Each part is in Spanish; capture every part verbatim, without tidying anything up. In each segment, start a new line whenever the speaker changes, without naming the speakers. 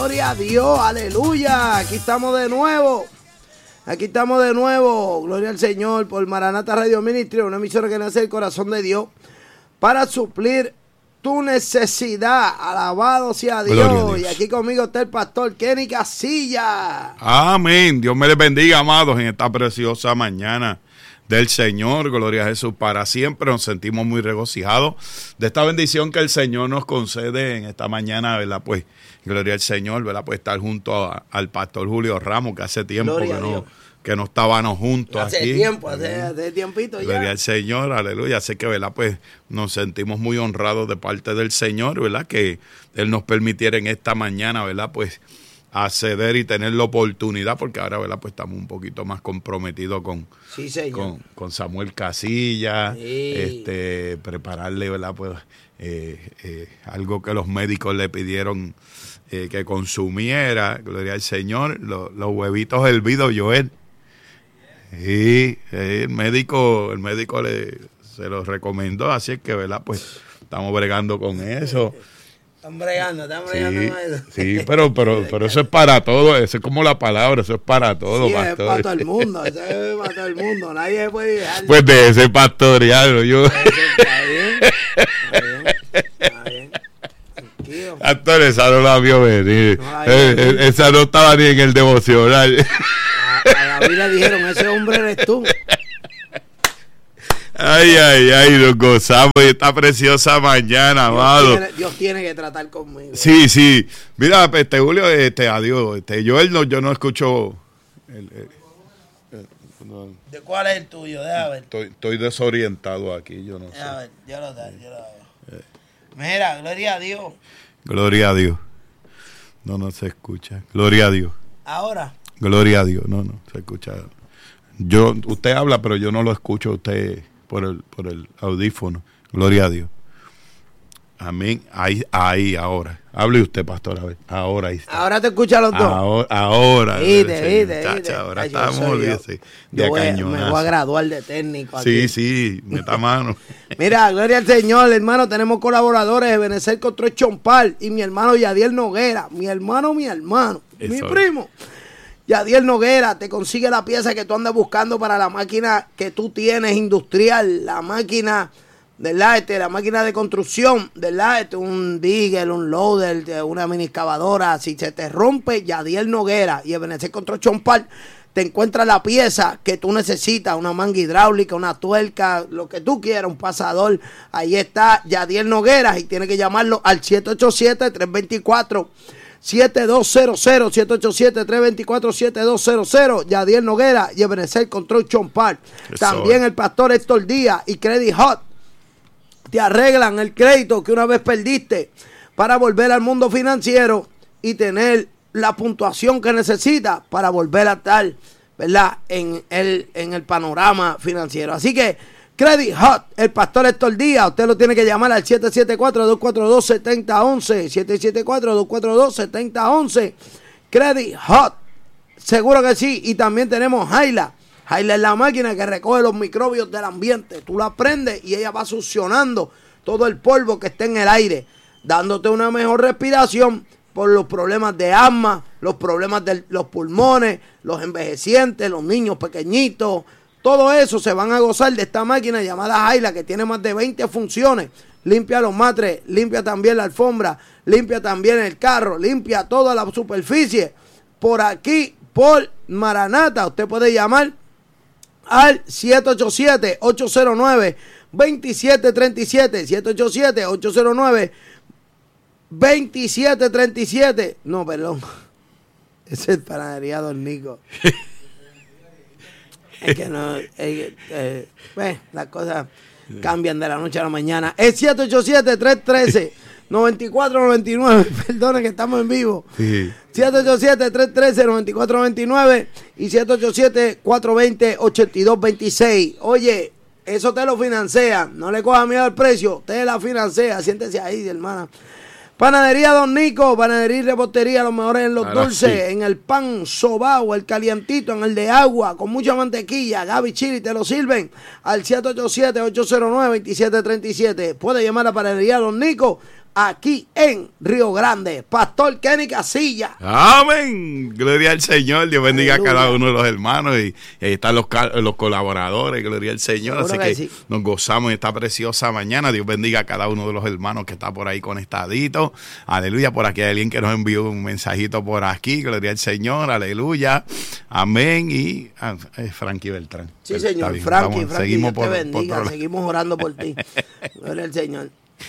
Gloria a Dios, aleluya. Aquí estamos de nuevo. Aquí estamos de nuevo. Gloria al Señor por Maranata Radio Ministry, una emisora que nace del corazón de Dios para suplir tu necesidad. Alabado sea Dios. Dios. Y aquí conmigo está el pastor Kenny Casilla.
Amén. Dios me les bendiga, amados, en esta preciosa mañana del Señor. Gloria a Jesús para siempre. Nos sentimos muy regocijados de esta bendición que el Señor nos concede en esta mañana, ¿verdad? Pues, gloria al Señor, ¿verdad? Pues estar junto a, al pastor Julio Ramos, que hace tiempo que no, que no estábamos juntos
hace
aquí.
Hace tiempo, hace, hace tiempito ya.
Gloria al Señor, aleluya. Así que, ¿verdad? Pues nos sentimos muy honrados de parte del Señor, ¿verdad? Que Él nos permitiera en esta mañana, ¿verdad? Pues acceder y tener la oportunidad, porque ahora, ¿verdad? Pues estamos un poquito más comprometidos con,
sí, señor.
con, con Samuel Casilla,
sí.
este, prepararle, ¿verdad? Pues eh, eh, algo que los médicos le pidieron eh, que consumiera, gloria al Señor, los, los huevitos hervidos, Joel. Sí, el médico, el médico le, se los recomendó, así es que, ¿verdad? Pues estamos bregando con eso.
Están bregando, están bregando
sí,
con eso.
Sí, pero, pero, pero eso es para todo, eso es como la palabra, eso es para todo,
sí,
pastor.
es para todo el mundo, eso es para todo el mundo, nadie puede dejar.
Pues de ese pastoreado, yo.
Está bien, está bien, está bien. Tranquilo.
Pastor, esa no la vio venir,
No la
eh,
vio
eh, esa no estaba ni en el devocional.
A, a David le dijeron, ese hombre eres tú.
Ay, ay, ay, nos gozamos de esta preciosa mañana, amado.
Dios tiene, Dios tiene que tratar conmigo.
Sí, sí. Mira, este Julio, este, adiós. Este, yo, él no, yo no escucho. El, el, el, no.
¿De cuál es el tuyo? Déjame ver.
Estoy, estoy desorientado aquí, yo no sé.
Déjame ver, yo lo doy, yo lo doy. Eh. Mira, gloria a Dios.
Gloria a Dios. No, no se escucha. Gloria a Dios.
Ahora.
Gloria a Dios. No, no se escucha. Yo, usted habla, pero yo no lo escucho a usted por el, por el audífono. Gloria a Dios. Amén. Ahí, ahí, ahora. Hable usted, pastor, a ver. Ahora ahí está.
Ahora te escuchan los dos.
Ahora, ahora.
Viste, viste, viste.
Ahora
Ay,
estamos
yo,
sí,
yo
de
voy,
cañonazo.
me voy a graduar de técnico
Sí,
aquí.
sí, meta mano.
Mira, gloria al Señor, hermano. Tenemos colaboradores de Benecer Control Chompal y mi hermano Yadiel Noguera. Mi hermano, mi hermano.
Eso.
Mi primo. Yadiel Noguera te consigue la pieza que tú andas buscando para la máquina que tú tienes industrial, la máquina, ¿verdad? Este, la máquina de construcción, ¿verdad? Este, un digger, un loader, una mini excavadora. Si se te rompe, Yadiel Noguera y el Benecer Control Chompal te encuentra la pieza que tú necesitas, una manga hidráulica, una tuerca, lo que tú quieras, un pasador. Ahí está Yadiel Noguera y tienes que llamarlo al siete ocho siete, tres dos cuatro, siete dos cero cero, siete ocho siete, tres dos cuatro, siete dos cero cero. Yadiel Noguera y Ebenezer Control Chompal. También el pastor Héctor Díaz y Credit Hot te arreglan el crédito que una vez perdiste para volver al mundo financiero y tener la puntuación que necesitas para volver a estar, ¿verdad?, en el, en el panorama financiero. Así que Credit Hot, el pastor Héctor Díaz, usted lo tiene que llamar al siete siete cuatro, dos cuatro dos, siete cero uno uno, siete siete cuatro, dos cuatro dos, siete cero uno uno. Credit Hot, seguro que sí. Y también tenemos Jaila. Jaila es la máquina que recoge los microbios del ambiente. Tú la prendes y ella va succionando todo el polvo que está en el aire, dándote una mejor respiración por los problemas de asma, los problemas de los pulmones, los envejecientes, los niños pequeñitos. Todo eso se van a gozar de esta máquina llamada Jaila, que tiene más de veinte funciones. Limpia los matres, limpia también la alfombra, limpia también el carro, limpia toda la superficie. Por aquí, por Maranata, usted puede llamar al siete ocho siete, ocho cero nueve, dos siete tres siete, siete ocho siete, ocho cero nueve, dos siete tres siete. No, perdón. Ese es Panadería Don Nico. Es que no, eh, eh, pues, las cosas cambian de la noche a la mañana. Es siete ocho siete, tres uno tres, nueve cuatro nueve nueve. Perdone que estamos en vivo.
Sí.
siete ocho siete, tres uno tres, nueve cuatro nueve nueve y siete ocho siete, cuatro dos cero, ocho dos dos seis. Oye, eso te lo financia. No le coja miedo al precio. Te la financia. Siéntese ahí, hermana. Panadería Don Nico, panadería y repostería, los mejores en los
Ahora
dulces,
sí.
en el pan sobao, el calientito, en el de agua, con mucha mantequilla. Gaby Chili te lo sirven al siete ocho siete, ocho cero nueve, dos siete tres siete. Puede llamar a Panadería Don Nico aquí en Río Grande. Pastor Kenny Casilla.
Amén. Gloria al Señor. Dios bendiga Aleluya. A cada uno de los hermanos y, y ahí están los, los colaboradores. Gloria al Señor. Así que, que sí. Nos gozamos en esta preciosa mañana. Dios bendiga a cada uno de los hermanos que está por ahí conectadito. Aleluya. Por aquí hay alguien que nos envió un mensajito por aquí. Gloria al Señor. Aleluya. Amén. Y ah, es Frankie Beltrán.
Sí, señor. Frankie, Frankie, seguimos Dios te por, bendiga. Por seguimos orando por ti. Gloria al Señor.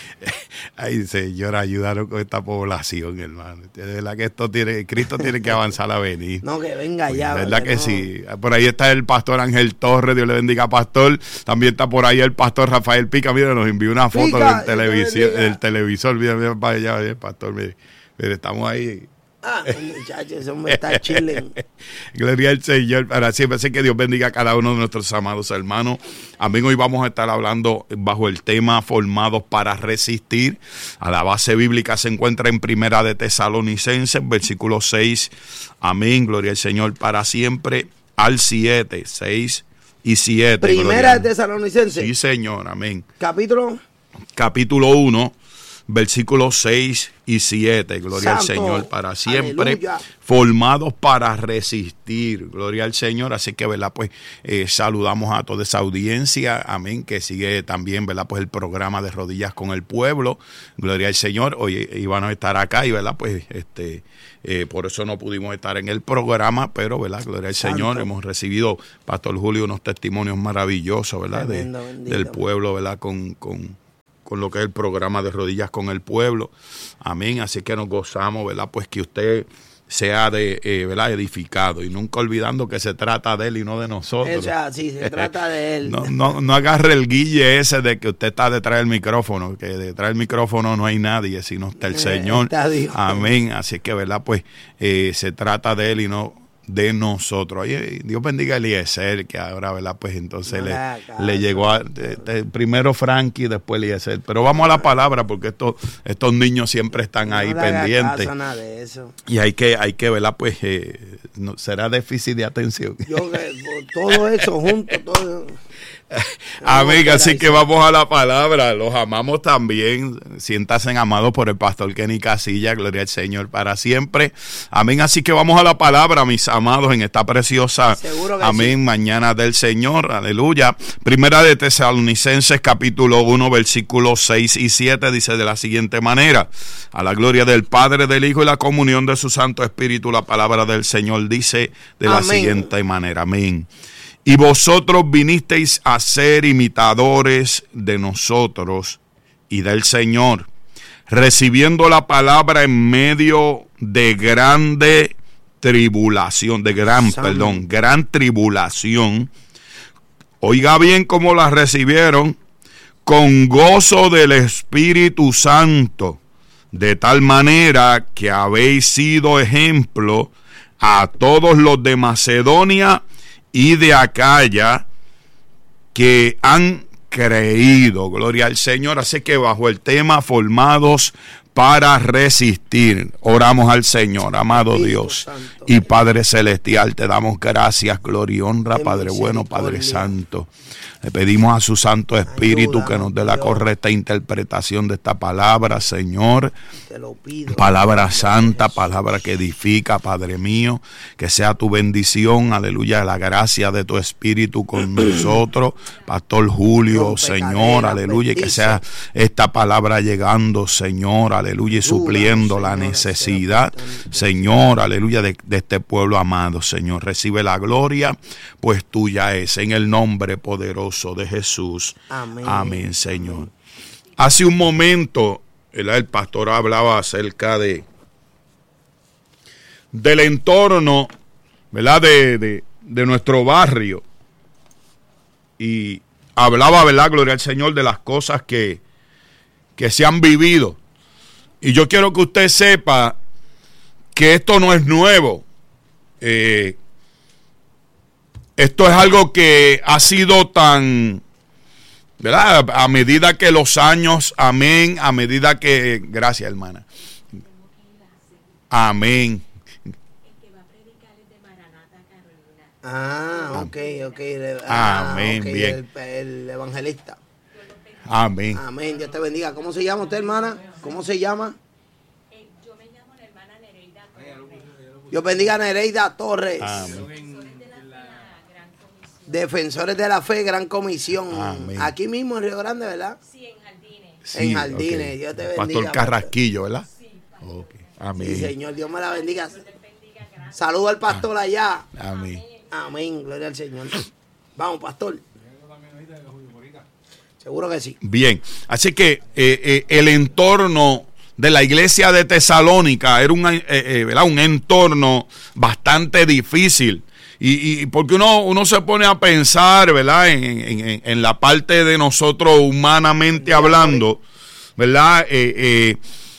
Ay, Señor, ayúdanos con esta población, hermano. De verdad que esto tiene, Cristo tiene que avanzar a venir.
No, que venga
pues,
ya.
De verdad que
no.
sí. Por ahí está el pastor Ángel Torres, Dios le bendiga, pastor. También está por ahí el pastor Rafael Pica. Mira, nos envió una foto Pica, del, televisor, del televisor. Mira, mira para allá, el pastor. Mire, mire, estamos ahí.
Ah, muchachos, ese hombre está chilling.
Gloria al Señor para siempre. Así que Dios bendiga a cada uno de nuestros amados hermanos. Amén. Hoy vamos a estar hablando bajo el tema formados para resistir. A la base bíblica se encuentra en Primera de Tesalonicenses, versículo seis. Amén. Gloria al Señor para siempre. Al siete, seis y siete.
Primera de Tesalonicenses.
Sí, Señor. Amén.
Capítulo.
Capítulo uno. Versículos seis y siete, gloria
Santo,
al Señor para siempre,
aleluya.
Formados para resistir, gloria al Señor. Así que, ¿verdad? Pues eh, saludamos a toda esa audiencia, amén, que sigue también, ¿verdad? Pues el programa de Rodillas con el Pueblo, gloria al Señor. Hoy íbamos a estar acá y, ¿verdad? Pues este, eh, por eso no pudimos estar en el programa, pero, ¿verdad? Gloria al
Santo.
Señor. Hemos recibido, Pastor Julio, unos testimonios maravillosos, ¿verdad?
Tremendo,
de,
bendito.
Del pueblo, ¿verdad? Con... con con lo que es el programa de Rodillas con el Pueblo. Amén. Así que nos gozamos, ¿verdad? Pues que usted sea de, eh, ¿verdad? Edificado y nunca olvidando que se trata de él y no de nosotros.
O sea, sí, se trata de él.
No, no, no agarre el guille ese de que usted está detrás del micrófono, que detrás del micrófono no hay nadie, sino está el Señor. Amén. Así que, ¿verdad? Pues eh, se trata de él y no de nosotros. Oye, Dios bendiga a Eliezer, que ahora, ¿verdad? Pues entonces no le, le llegó a, de, de, primero Frankie, después Eliezer. Pero vamos a la palabra, porque estos, estos niños siempre están no ahí pendientes.
No nada de eso.
Y hay que, hay que, ¿verdad? Pues eh, no, será déficit de atención.
Yo, todo eso junto, todo.
Amén, así que vamos a la palabra. Los amamos también. Siéntanse amados por el pastor Kenny Casilla. Gloria al Señor para siempre. Amén, así que vamos a la palabra, mis amados, en esta preciosa, amén, sí. Mañana del Señor. Aleluya. Primera de Tesalonicenses, capítulo uno, versículos seis y siete, dice de la siguiente manera: a la gloria del Padre, del Hijo y la comunión de su Santo Espíritu, la palabra del Señor dice de la amén. Siguiente manera. Amén. Y vosotros vinisteis a ser imitadores de nosotros y del Señor, recibiendo la palabra en medio de grande tribulación, de gran, Santo. perdón, gran tribulación. Oiga bien cómo la recibieron, con gozo del Espíritu Santo, de tal manera que habéis sido ejemplo a todos los de Macedonia y de Acaya que han creído. Gloria al Señor. Así que bajo el tema formados para resistir, oramos al Señor. Amado Dios y Padre Celestial, te damos gracias, gloria y honra, Padre bueno, Padre Santo. Le pedimos a su Santo Espíritu Ayuda, que nos dé la Dios. correcta interpretación de esta palabra, Señor.
Te lo pido.
Palabra santa, palabra que edifica, Padre mío. Que sea tu bendición, aleluya, la gracia de tu Espíritu con nosotros. Pastor Julio, Señor, aleluya. Y que sea esta palabra llegando, Señor, aleluya, y supliendo la necesidad, Señor, aleluya, de, de este pueblo amado, Señor. Recibe la gloria, pues tuya es, en el nombre poderoso de Jesús. Amén. Amén, Señor. Hace un momento, el, el pastor hablaba acerca de del entorno, ¿verdad? De, de, de nuestro barrio. Y hablaba, ¿verdad? Gloria al Señor, de las cosas que, que se han vivido. Y yo quiero que usted sepa que esto no es nuevo. Eh, Esto es algo que ha sido tan, ¿verdad? A medida que los años, amén, a medida que, gracias hermana, amén.
Ah, ok, ok.
Ah, amén,
okay.
bien.
El, el evangelista.
Amén.
Amén, Dios te bendiga. ¿Cómo se llama usted, hermana? ¿Cómo se llama?
Eh, yo me llamo la hermana Nereida Torres.
Dios bendiga a Nereida Torres.
Amén.
Defensores de la Fe, Gran Comisión.
Amén.
Aquí mismo en Río Grande, ¿verdad?
Sí, en Jardines.
Sí,
en Jardines.
ok.
Dios te bendiga.
Pastor Carrasquillo, ¿verdad?
Sí, pastor.
Okay. Amén.
Sí, Señor, Dios me la bendiga.
Dios les bendiga, gracias.
Saludo al pastor allá.
Amén.
Amén, gloria al Señor. Vamos, pastor. Seguro que sí.
Bien, así que eh, eh, el entorno de la iglesia de Tesalónica era un, eh, eh, ¿verdad? un entorno bastante difícil. Y, y porque uno, uno se pone a pensar, ¿verdad? En, en, en la parte de nosotros humanamente hablando, ¿verdad? Eh, eh,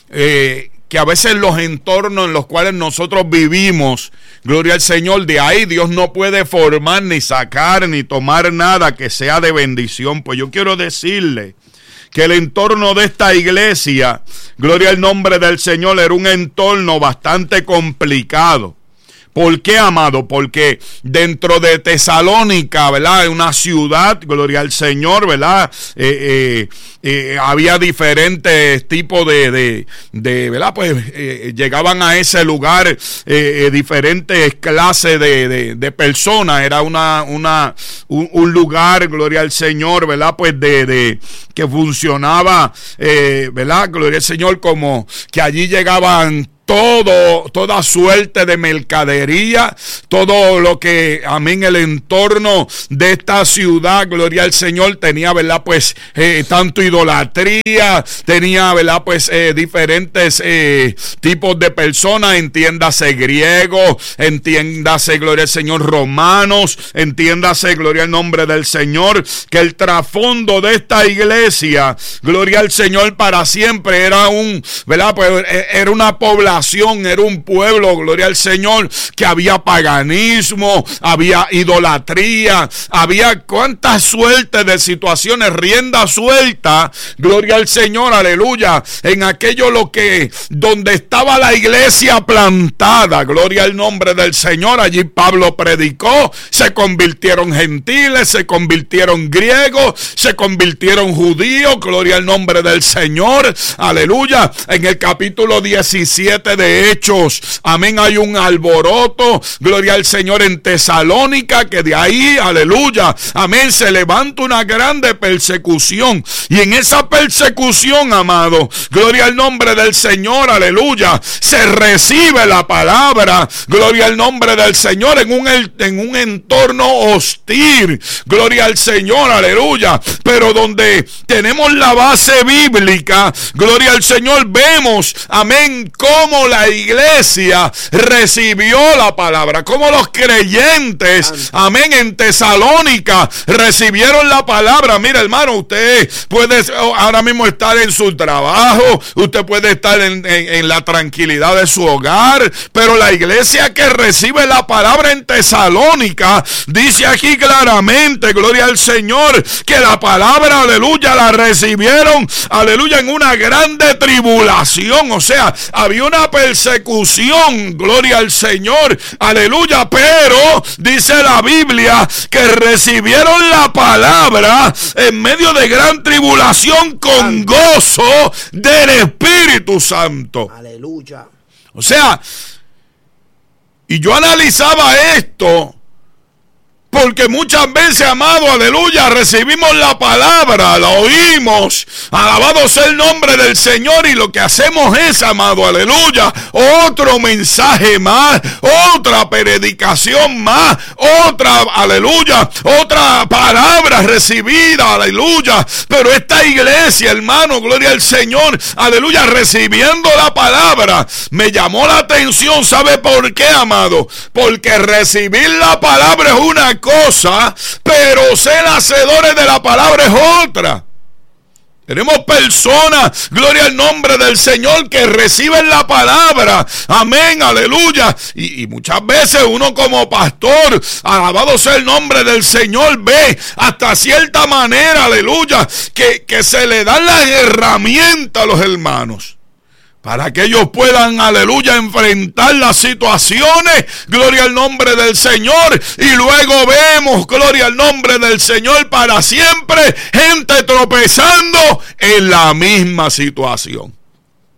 eh, que a veces los entornos en los cuales nosotros vivimos, gloria al Señor, de ahí Dios no puede formar, ni sacar, ni tomar nada que sea de bendición. Pues yo quiero decirle que el entorno de esta iglesia, gloria al nombre del Señor, era un entorno bastante complicado. ¿Por qué, amado? Porque dentro de Tesalónica, ¿verdad? Una ciudad, gloria al Señor, ¿verdad? Eh, eh, eh, había diferentes tipos de, de, de ¿verdad? Pues eh, llegaban a ese lugar eh, eh, diferentes clases de, de, de personas. Era una, una, un, un lugar, gloria al Señor, ¿verdad? Pues de, de que funcionaba, eh, ¿verdad? Gloria al Señor, como que allí llegaban todo, toda suerte de mercadería, todo lo que, amén, el entorno de esta ciudad, gloria al Señor, tenía, ¿verdad? Pues eh, tanto idolatría, tenía, ¿verdad? Pues eh, diferentes eh, tipos de personas, entiéndase griegos, entiéndase, gloria al Señor, romanos, entiéndase, gloria al nombre del Señor, que el trasfondo de esta iglesia, gloria al Señor para siempre, era un, ¿verdad? Pues era una población, era un pueblo, gloria al Señor, que había paganismo, había idolatría, había cuántas suertes de situaciones, rienda suelta, gloria al Señor, aleluya, en aquello lo que, donde estaba la iglesia plantada, gloria al nombre del Señor, allí Pablo predicó, se convirtieron gentiles, se convirtieron griegos, se convirtieron judíos, gloria al nombre del Señor, aleluya, en el capítulo diecisiete de Hechos, amén, hay un alboroto, gloria al Señor, en Tesalónica, que de ahí, aleluya, amén, se levanta una grande persecución, y en esa persecución, amado, gloria al nombre del Señor, aleluya, se recibe la palabra, gloria al nombre del Señor, en un, en un entorno hostil, gloria al Señor, aleluya, pero donde tenemos la base bíblica, gloria al Señor, vemos, amén, cómo la iglesia recibió la palabra, como los creyentes, amén, en Tesalónica recibieron la palabra. Mira, hermano, usted puede ahora mismo estar en su trabajo, usted puede estar en, en, en la tranquilidad de su hogar, pero la iglesia que recibe la palabra en Tesalónica dice aquí claramente, gloria al Señor, que la palabra, aleluya, la recibieron, aleluya, en una grande tribulación. O sea, había una persecución, gloria al Señor, aleluya, pero dice la Biblia que recibieron la palabra en medio de gran tribulación con gozo del Espíritu Santo.
Aleluya.
O sea, y yo analizaba esto, porque muchas veces, amado, aleluya, recibimos la palabra, la oímos, alabado sea el nombre del Señor, y lo que hacemos es, amado, aleluya, otro mensaje más, otra predicación más, otra, aleluya, otra palabra recibida, aleluya, pero esta iglesia, hermano, gloria al Señor, aleluya, recibiendo la palabra, me llamó la atención. ¿Sabe por qué, amado? Porque recibir la palabra es una cosa, pero ser hacedores de la palabra es otra. Tenemos personas, gloria al nombre del Señor, que reciben la palabra, amén, aleluya, y, y muchas veces uno como pastor, alabado sea el nombre del Señor, ve hasta cierta manera, aleluya, que, que se le dan las herramientas a los hermanos para que ellos puedan, aleluya, enfrentar las situaciones, gloria al nombre del Señor, y luego vemos, gloria al nombre del Señor, para siempre, gente tropezando en la misma situación.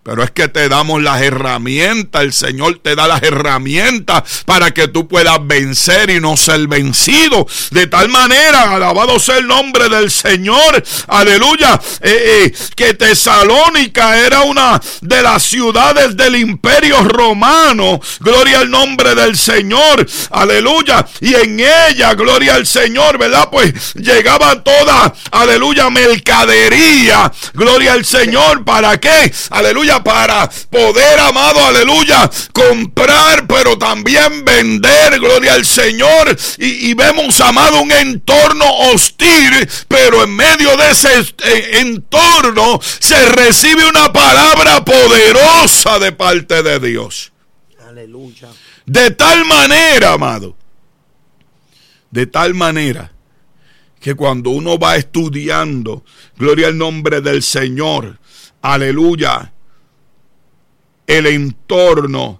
Pero es que te damos las herramientas, el Señor te da las herramientas para que tú puedas vencer y no ser vencido. De tal manera, alabado sea el nombre del Señor, aleluya, eh, eh, que Tesalónica era una de las ciudades del Imperio Romano, gloria al nombre del Señor, aleluya, y en ella, gloria al Señor, ¿verdad? Pues llegaba toda, aleluya, mercadería, gloria al Señor, ¿para qué? Aleluya, para poder, amado, aleluya, comprar, pero también vender, gloria al Señor, y, y vemos, amado, un entorno hostil, pero en medio de ese eh, entorno se recibe una palabra poderosa de parte de Dios.
Aleluya.
De tal manera, amado, de tal manera que cuando uno va estudiando, gloria al nombre del Señor, aleluya, el entorno,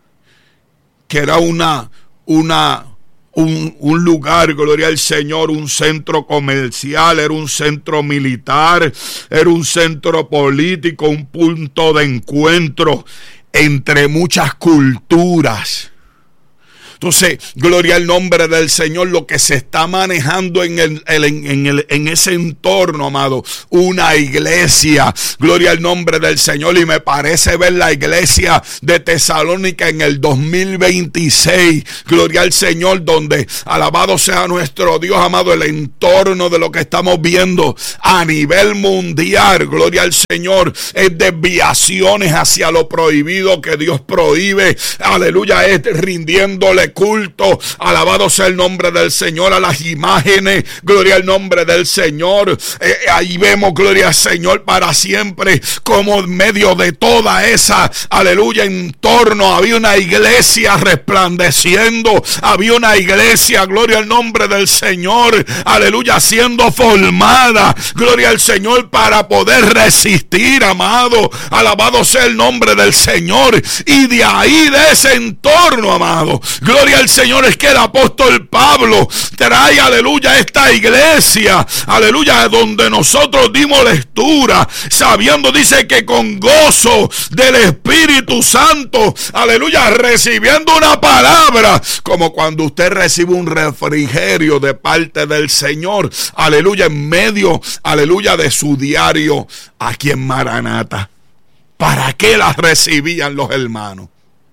que era una, una, un, un lugar, gloria al Señor, un centro comercial, era un centro militar, era un centro político, un punto de encuentro entre muchas culturas. Entonces, gloria al nombre del Señor, lo que se está manejando en, el, en, en, el, en ese entorno, amado, una iglesia, gloria al nombre del Señor, y me parece ver la iglesia de Tesalónica en el dos mil veintiséis, gloria al Señor, donde, alabado sea nuestro Dios, amado, el entorno de lo que estamos viendo a nivel mundial, gloria al Señor, es desviaciones hacia lo prohibido que Dios prohíbe, aleluya, es rindiéndole culto, alabado sea el nombre del Señor a las imágenes, gloria al nombre del Señor. Eh, ahí vemos, gloria al Señor, para siempre, como en medio de toda esa, aleluya, entorno había una iglesia resplandeciendo, había una iglesia, gloria al nombre del Señor, aleluya, siendo formada, gloria al Señor, para poder resistir, amado, alabado sea el nombre del Señor. Y de ahí, de ese entorno, amado, gloria al Señor, es que el apóstol Pablo trae, aleluya, esta iglesia, aleluya, donde nosotros dimos lectura, sabiendo, dice, que con gozo del Espíritu Santo, aleluya, recibiendo una palabra, como cuando usted recibe un refrigerio de parte del Señor, aleluya, en medio, aleluya, de su diario aquí en Maranata. ¿Para qué las recibían los hermanos?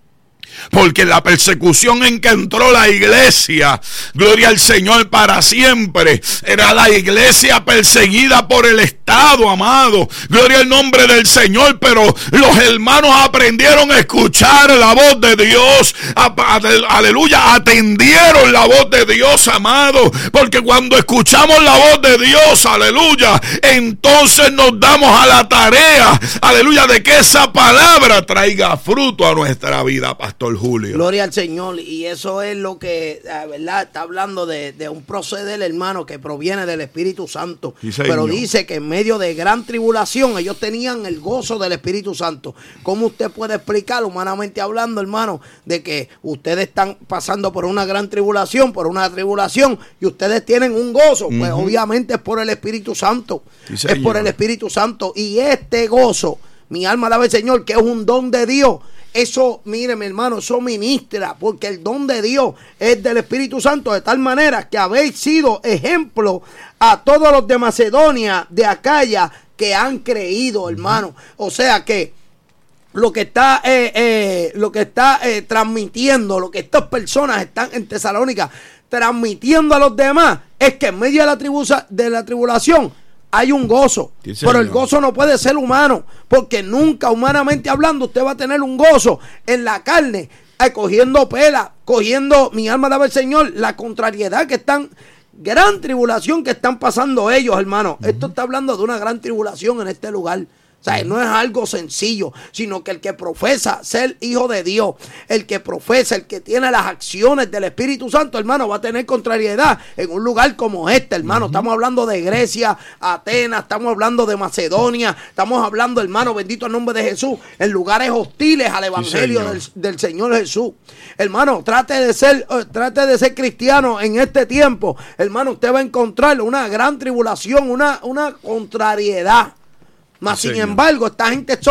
Porque la persecución en que entró la iglesia, gloria al Señor, para siempre, era la iglesia perseguida por el Estado, amado, gloria al nombre del Señor. Pero los hermanos aprendieron a escuchar la voz de Dios, a, a, aleluya, atendieron la voz de Dios, amado, porque cuando escuchamos la voz de Dios, aleluya, entonces nos damos a la tarea, aleluya, de que esa palabra traiga fruto a nuestra vida, pastor Julio.
Gloria al Señor. Y eso es lo que, la verdad, está hablando de, de un proceder, hermano, que proviene del Espíritu Santo. Sí, pero dice que en medio de gran tribulación ellos tenían el gozo del Espíritu Santo. ¿Cómo usted puede explicar, humanamente hablando, hermano, de que ustedes están pasando por una gran tribulación, por una tribulación, y ustedes tienen un gozo? Uh-huh. Pues obviamente es por el Espíritu Santo. Sí, es por el Espíritu Santo. Y este gozo, mi alma alaba al Señor, que es un don de Dios. Eso, mire, mi hermano, eso ministra, porque el don de Dios es del Espíritu Santo, de tal manera que habéis sido ejemplo a todos los de Macedonia, de Acaya, que han creído, hermano. O sea que lo que está eh, eh, lo que está eh, transmitiendo, lo que estas personas están en Tesalónica transmitiendo a los demás, es que en medio de la, tribu- de la tribulación hay un gozo, sí, pero el gozo no puede ser humano, porque nunca, humanamente hablando, usted va a tener un gozo en la carne, eh, cogiendo pela, cogiendo, mi alma alaba al Señor, la contrariedad que están, gran tribulación que están pasando ellos, hermano. Uh-huh. Esto está hablando de una gran tribulación en este lugar. O sea, no es algo sencillo, sino que el que profesa ser hijo de Dios, el que profesa, el que tiene las acciones del Espíritu Santo, hermano, va a tener contrariedad en un lugar como este, hermano. Uh-huh. Estamos hablando de Grecia, Atenas, estamos hablando de Macedonia, estamos hablando, hermano, bendito el nombre de Jesús, en lugares hostiles al Evangelio sí, del, del Señor Jesús. Hermano, trate de ser, uh, trate de ser cristiano en este tiempo. Hermano, usted va a encontrar una gran tribulación, una, una contrariedad. Mas, sin embargo, esta gente son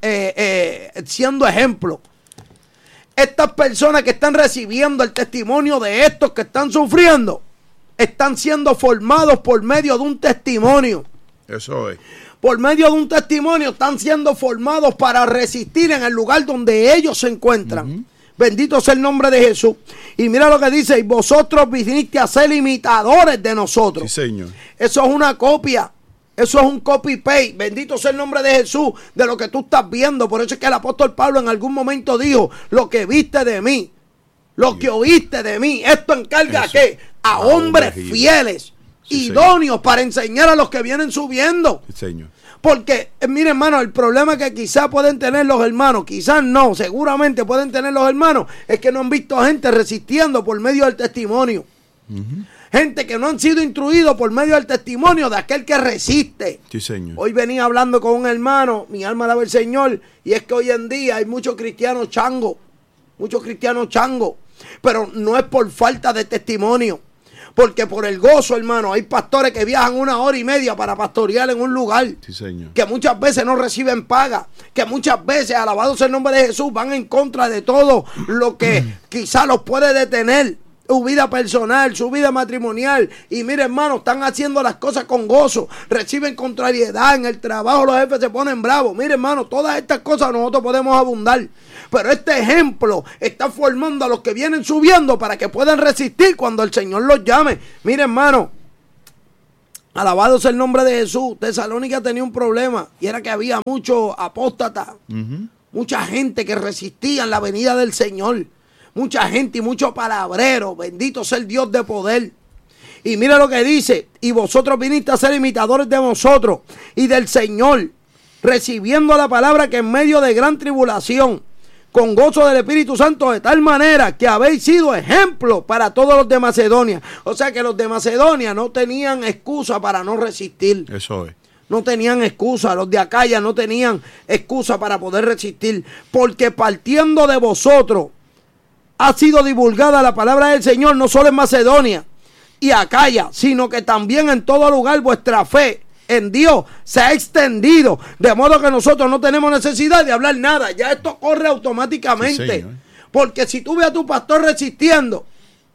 eh, eh, siendo ejemplo. Estas personas que están recibiendo el testimonio de estos que están sufriendo, están siendo formados por medio de un testimonio.
Eso es.
Por medio de un testimonio están siendo formados para resistir en el lugar donde ellos se encuentran. Uh-huh. Bendito sea el nombre de Jesús. Y mira lo que dice: y vosotros viniste a ser imitadores de nosotros.
Sí, Señor.
Eso es una copia. Eso es un copy-paste. Bendito sea el nombre de Jesús, de lo que tú estás viendo. Por eso es que el apóstol Pablo en algún momento dijo: lo que viste de mí, lo que oíste de mí, esto encarga
eso.
a qué? A, a hombres fieles,
sí,
idóneos, Señor, para enseñar a los que vienen subiendo.
Sí, Señor.
Porque, eh, mire, hermano, el problema que quizás pueden tener los hermanos, quizás no, seguramente pueden tener los hermanos, es que no han visto a gente resistiendo por medio del testimonio. Uh-huh. Gente que no han sido instruidos por medio del testimonio de aquel que resiste.
Sí, Señor.
Hoy venía hablando con un hermano, mi alma alaba al Señor, y es que hoy en día hay muchos cristianos changos, muchos cristianos changos, pero no es por falta de testimonio, porque por el gozo, hermano, hay pastores que viajan una hora y media para pastorear en un lugar,
sí, Señor,
que muchas veces no reciben paga, que muchas veces, alabado sea el nombre de Jesús, van en contra de todo lo que quizás los puede detener. Su vida personal, su vida matrimonial. Y mire, hermano, están haciendo las cosas con gozo. Reciben contrariedad en el trabajo, los jefes se ponen bravos. Mire, hermano, todas estas cosas nosotros podemos abundar. Pero este ejemplo está formando a los que vienen subiendo para que puedan resistir cuando el Señor los llame. Mire, hermano, alabado sea el nombre de Jesús. Tesalónica tenía un problema, y era que había muchos apóstatas, uh-huh, mucha gente que resistía en la venida del Señor. Mucha gente y mucho palabrero. Bendito sea el Dios de poder. Y mira lo que dice: y vosotros viniste a ser imitadores de nosotros y del Señor, recibiendo la palabra que en medio de gran tribulación, con gozo del Espíritu Santo, de tal manera que habéis sido ejemplo para todos los de Macedonia. O sea que los de Macedonia no tenían excusa para no resistir.
Eso es.
No tenían excusa, los de Acaya no tenían excusa para poder resistir, porque partiendo de vosotros ha sido divulgada la palabra del Señor, no solo en Macedonia y Acaya, sino que también en todo lugar vuestra fe en Dios se ha extendido, de modo que nosotros no tenemos necesidad de hablar nada, ya esto corre automáticamente. Sí, porque si tú ves a tu pastor resistiendo,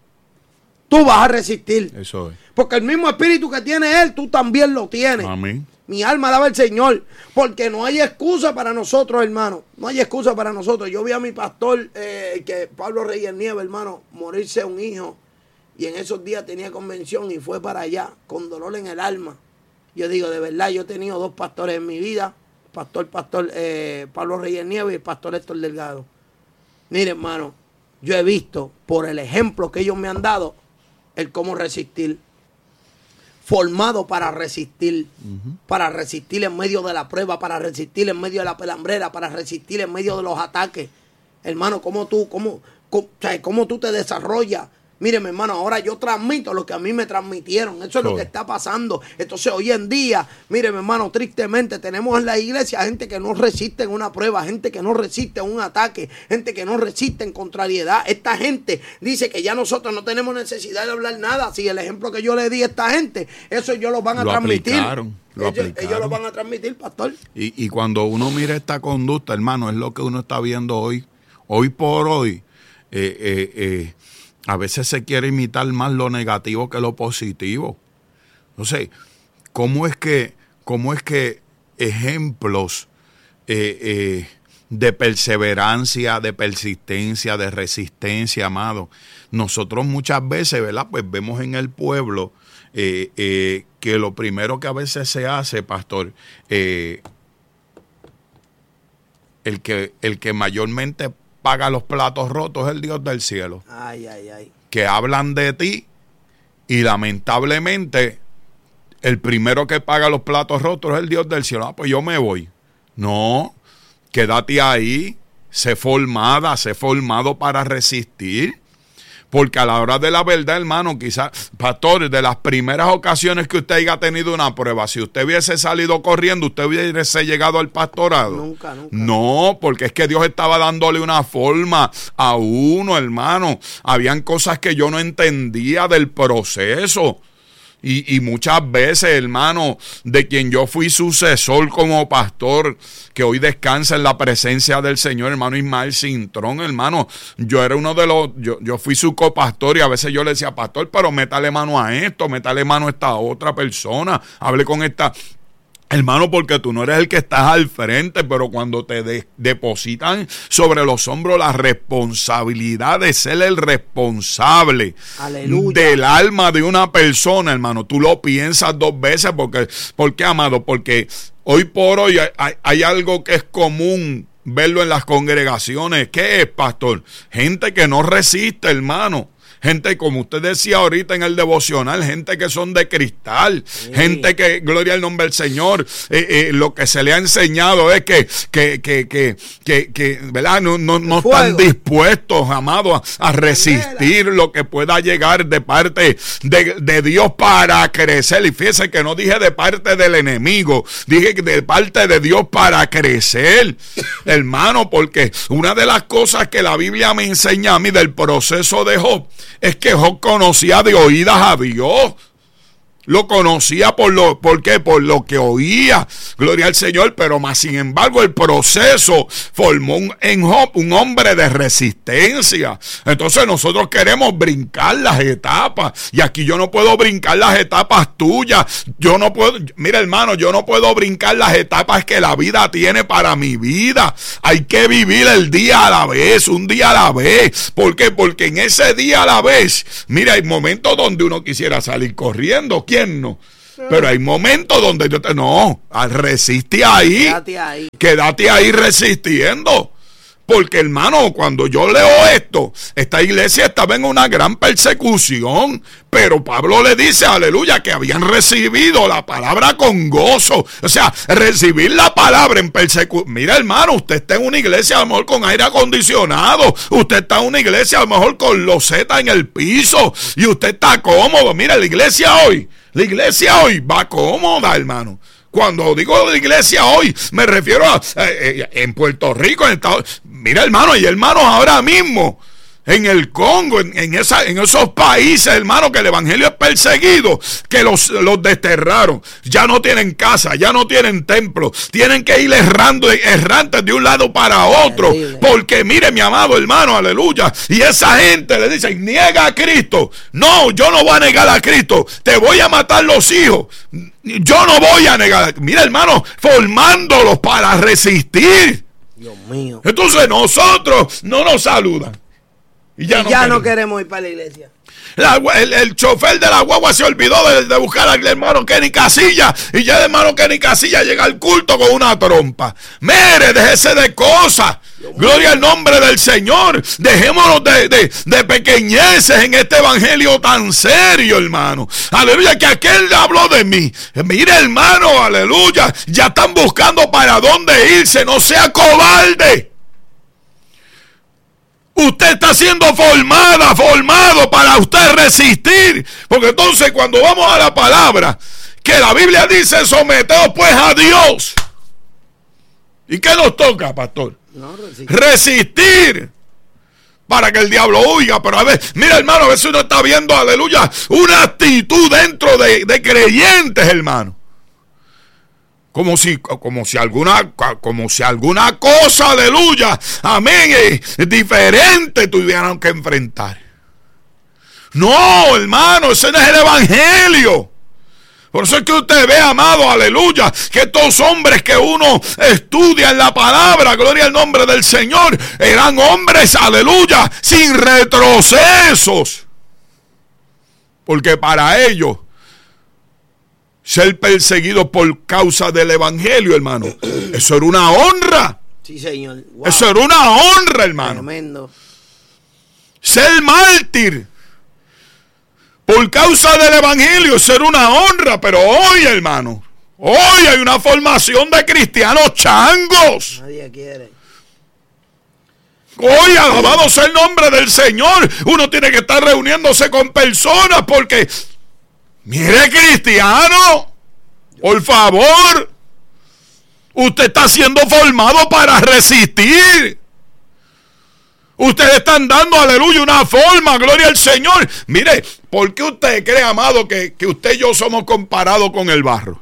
tú vas a resistir.
Eso es.
Porque el mismo espíritu que tiene él, tú también lo tienes.
Amén.
Mi alma alaba al Señor, porque no hay excusa para nosotros, hermano. No hay excusa para nosotros. Yo vi a mi pastor, eh, que Pablo Reyes Nieves, hermano, morirse un hijo. Y en esos días tenía convención y fue para allá, con dolor en el alma. Yo digo, de verdad, yo he tenido dos pastores en mi vida. Pastor, pastor eh, Pablo Reyes Nieves y el pastor Héctor Delgado. Mire, hermano, yo he visto, por el ejemplo que ellos me han dado, el cómo resistir. Formado para resistir, uh-huh, para resistir en medio de la prueba, para resistir en medio de la pelambrera, para resistir en medio de los ataques. Hermano, ¿cómo tú, cómo, cómo, o sea, cómo tú te desarrollas? Míreme, hermano, ahora yo transmito lo que a mí me transmitieron. Eso es lo que está pasando. Entonces, hoy en día, míreme, hermano, tristemente tenemos en la iglesia gente que no resiste en una prueba, gente que no resiste en un ataque, gente que no resiste en contrariedad. Esta gente dice que ya nosotros no tenemos necesidad de hablar nada. Si el ejemplo que yo le di a esta gente, eso ellos lo van a
lo
transmitir.
Aplicaron, lo
ellos,
aplicaron.
ellos lo van a transmitir, pastor.
Y, y cuando uno mira esta conducta, hermano, es lo que uno está viendo hoy. Hoy por hoy, eh, eh, eh, a veces se quiere imitar más lo negativo que lo positivo. No sé, ¿cómo es que, cómo es que ejemplos eh, eh, de perseverancia, de persistencia, de resistencia, amado, nosotros muchas veces, ¿verdad? Pues vemos en el pueblo eh, eh, que lo primero que a veces se hace, pastor, eh, el que, el que mayormente paga los platos rotos es el Dios del cielo.
Ay, ay, ay.
Que hablan de ti y lamentablemente el primero que paga los platos rotos es el Dios del cielo. Ah, pues yo me voy. No, quédate ahí, sé formada, sé formado para resistir. Porque a la hora de la verdad, hermano, quizás, pastor, de las primeras ocasiones que usted haya tenido una prueba, si usted hubiese salido corriendo, usted hubiese llegado al pastorado.
Nunca, nunca.
No, porque es que Dios estaba dándole una forma a uno, hermano. Habían cosas que yo no entendía del proceso. Y, y muchas veces, hermano, de quien yo fui sucesor como pastor, que hoy descansa en la presencia del Señor, hermano Ismael Cintrón, hermano, yo era uno de los, yo, yo fui su copastor y a veces yo le decía, pastor, pero métale mano a esto, métale mano a esta otra persona, hable con esta... Hermano, porque tú no eres el que estás al frente, pero cuando te de- depositan sobre los hombros la responsabilidad de ser el responsable
Aleluya.
del alma de una persona, hermano, tú lo piensas dos veces. Porque, ¿por qué, amado? Porque hoy por hoy hay, hay, hay algo que es común verlo en las congregaciones. ¿Qué es, pastor? Gente que no resiste, hermano. Gente, como usted decía ahorita en el devocional, gente que son de cristal, sí. Gente que, gloria al nombre del Señor, eh, eh, lo que se le ha enseñado es que, que, que, que, que, que ¿verdad? No, no, no están dispuestos, amados, a, a resistir lo que pueda llegar de parte de, de Dios para crecer. Y fíjese que no dije de parte del enemigo, dije de parte de Dios para crecer, hermano, porque una de las cosas que la Biblia me enseña a mí del proceso de Job, es que Job conocía de oídas a Dios. Lo conocía por lo, ¿por qué? Por lo que oía, gloria al Señor, pero más sin embargo el proceso formó un, en Job un hombre de resistencia. Entonces nosotros queremos brincar las etapas, y aquí yo no puedo brincar las etapas tuyas, yo no puedo, mira hermano, yo no puedo brincar las etapas que la vida tiene para mi vida. Hay que vivir el día a la vez, un día a la vez. ¿Por qué? Porque en ese día a la vez, mira, hay momentos donde uno quisiera salir corriendo. ¿Quién no? Pero hay momentos donde yo te... No, resiste ahí.
Quédate ahí.
Quédate ahí resistiendo. Porque, hermano, cuando yo leo esto, esta iglesia estaba en una gran persecución, pero Pablo le dice, aleluya, que habían recibido la palabra con gozo. O sea, recibir la palabra en persecución. Mira, hermano, usted está en una iglesia a lo mejor con aire acondicionado, usted está en una iglesia a lo mejor con loseta en el piso, y usted está cómodo. Mira, la iglesia hoy, la iglesia hoy va cómoda, hermano. Cuando digo de la iglesia hoy, me refiero a eh, eh, en Puerto Rico, en Estados... Mira, hermano, hay hermanos ahora mismo en el Congo, en, en, esa, en esos países, hermano, que el evangelio es perseguido, que los, los desterraron, ya no tienen casa, ya no tienen templo, tienen que ir errando, errantes de un lado para otro, porque mire, mi amado hermano, aleluya, y esa gente le dice, niega a Cristo. No, yo no voy a negar a Cristo, te voy a matar los hijos, yo no voy a negar. Mira, hermano, formándolos para resistir.
Dios mío.
Entonces nosotros no nos saludan. Y ya,
y
no,
ya
queremos.
no queremos ir para la iglesia.
La, el, el chofer de la guagua se olvidó de, de buscar al hermano Kenny Casilla, y ya el hermano Kenny Casilla llega al culto con una trompa. Mire, déjese de cosas. Gloria al nombre del Señor. Dejémonos de, de, de pequeñeces en este evangelio tan serio, hermano. Aleluya, que aquel habló de mí. Mire, hermano, aleluya, ya están buscando para dónde irse. No sea cobarde. Usted está siendo formada, formado para usted resistir. Porque entonces cuando vamos a la palabra, que la Biblia dice, someteos pues a Dios. ¿Y qué nos toca, pastor?
No, resistir.
Resistir. Para que el diablo huya. Pero a ver, mira, hermano, a veces uno está viendo, aleluya, una actitud dentro de, de creyentes, hermano. Como si, como si alguna, como si alguna cosa, aleluya, amén, eh, diferente tuvieran que enfrentar. No, hermano, ese no es el evangelio. Por eso es que usted ve, amado, aleluya, que estos hombres que uno estudia en la palabra, gloria al nombre del Señor, eran hombres, aleluya, sin retrocesos. Porque para ellos, ser perseguido por causa del evangelio, hermano, eso era una honra.
Sí, señor. Wow.
Eso era una honra, hermano.
Tremendo.
Ser mártir por causa del evangelio, eso era una honra. Pero hoy, hermano, hoy hay una formación de cristianos changos.
Nadie quiere.
Hoy, alabado sea el nombre del Señor, uno tiene que estar reuniéndose con personas porque... Mire, cristiano, por favor, usted está siendo formado para resistir. Ustedes están dando, aleluya, una forma, gloria al Señor. Mire, ¿por qué usted cree, amado, que, que usted y yo somos comparados con el barro?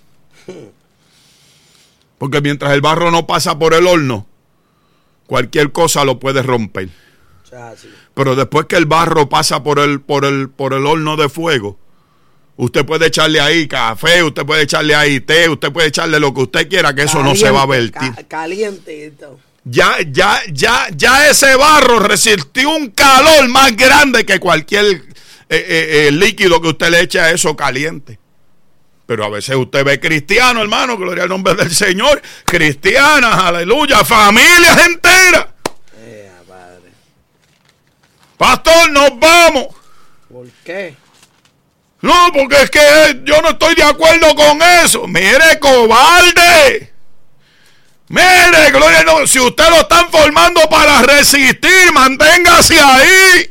Porque mientras el barro no pasa por el horno, cualquier cosa lo puede romper. Pero después que el barro pasa por el, por el, por el horno de fuego, usted puede echarle ahí café, usted puede echarle ahí té, usted puede echarle lo que usted quiera, que eso caliente, no se va a vertir.
Ca caliente.
Ya, ya, ya, ya ese barro resistió un calor más grande que cualquier eh, eh, eh, líquido que usted le eche a eso caliente. Pero a veces usted ve cristianos, hermano, gloria al nombre del Señor, cristianas, aleluya, familias enteras.
Eh, padre.
Pastor, nos vamos.
¿Por qué?
No, porque es que yo no estoy de acuerdo con eso. Mire, cobarde. Mire, gloria al nombre. Si usted lo están formando para resistir, manténgase ahí.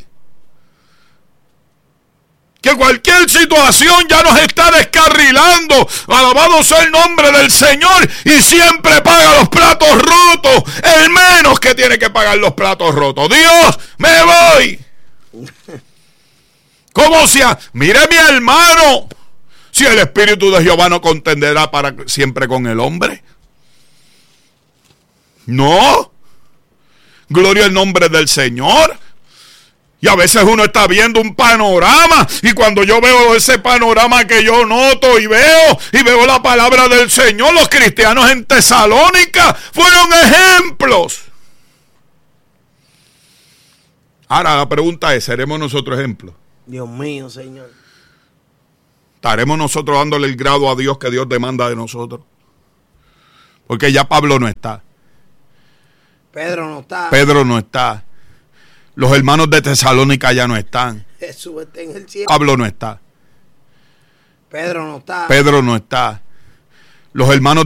Que cualquier situación ya nos está descarrilando. Alabado sea el nombre del Señor. Y siempre paga los platos rotos. El menos que tiene que pagar los platos rotos. Dios, me voy. ¿Cómo sea? Mire, mi hermano. Si el Espíritu de Jehová no contenderá para siempre con el hombre. No. Gloria al nombre del Señor. Y a veces uno está viendo un panorama, y cuando yo veo ese panorama que yo noto y veo, y veo la palabra del Señor, los cristianos en Tesalónica fueron ejemplos. Ahora la pregunta es, ¿seremos nosotros ejemplos?
Dios mío, Señor.
¿Estaremos nosotros dándole el grado a Dios que Dios demanda de nosotros? Porque ya Pablo no está.
Pedro no está.
Pedro no está. Los hermanos de Tesalónica ya no están.
Jesús está en el cielo.
Pablo no está.
Pedro no está.
Pedro no está. Los hermanos